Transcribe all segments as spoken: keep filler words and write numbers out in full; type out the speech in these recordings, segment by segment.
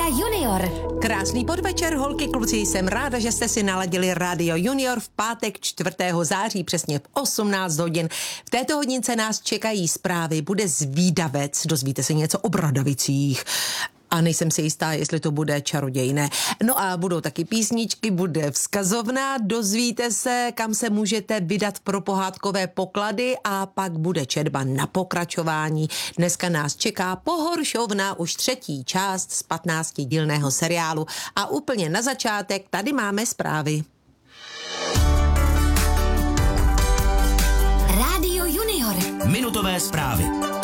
Junior. Krásný podvečer, holky, kluci, jsem ráda, že jste si naladili Rádio Junior v pátek čtvrtého září, přesně v osmnáct hodin. V této hodince nás čekají zprávy, bude zvídavec, dozvíte se něco o Bradavicích. A nejsem si jistá, jestli to bude čarodějné. No a budou taky písničky, bude vzkazovna, dozvíte se, kam se můžete vydat pro pohádkové poklady a pak bude četba na pokračování. Dneska nás čeká Pohoršovna, už třetí část z patnáctidílného seriálu. A úplně na začátek tady máme zprávy. Rádio Junior. Minutové zprávy.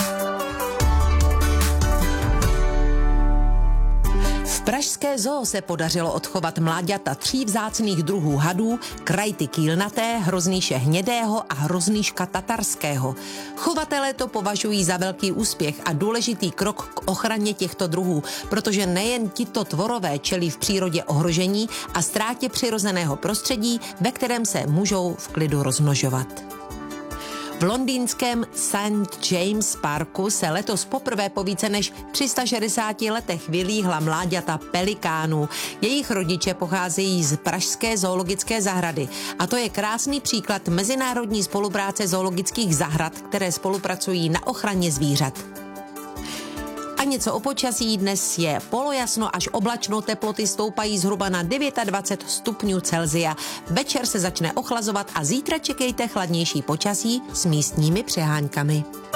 V pražské zoo se podařilo odchovat mláďata tří vzácných druhů hadů, krajty kýlnaté, hroznýše hnědého a hroznýška tatarského. Chovatelé to považují za velký úspěch a důležitý krok k ochraně těchto druhů, protože nejen tito tvorové čelí v přírodě ohrožení a ztrátě přirozeného prostředí, ve kterém se můžou v klidu rozmnožovat. V londýnském Saint James Parku se letos poprvé po více než tři sta šedesáti letech vylíhla mláďata pelikánů. Jejich rodiče pocházejí z pražské zoologické zahrady a to je krásný příklad mezinárodní spolupráce zoologických zahrad, které spolupracují na ochraně zvířat. A něco o počasí, dnes je polojasno až oblačno, teploty stoupají zhruba na dvacet devět stupňů Celsia. Večer se začne ochlazovat a zítra čekejte chladnější počasí s místními přeháňkami.